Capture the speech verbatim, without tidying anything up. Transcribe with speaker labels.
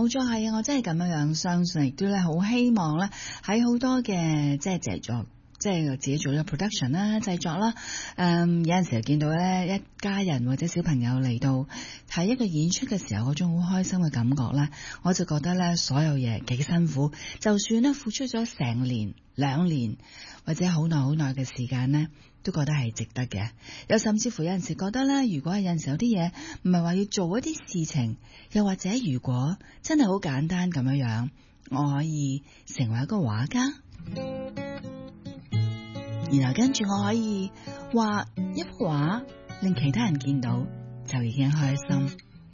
Speaker 1: 冇錯，係啊，我真係咁樣樣相信，亦都咧好希望咧喺好多嘅即係製作。即係自己做呢個 production 啦、製作啦，誒、嗯、有陣時候見到咧一家人或者小朋友嚟到睇一個演出嘅時候，嗰種好開心嘅感覺咧，我就覺得咧所有嘢幾辛苦，就算咧付出咗成年、兩年或者好耐好耐嘅時間咧，都覺得係值得嘅。有甚至乎有陣時覺得咧，如果有陣時有啲嘢唔係話要做一啲事情，又或者如果真係好簡單咁樣樣，我可以成為一個畫家。然後跟住我可以畫一幅畫，令其他人見到就已經開心。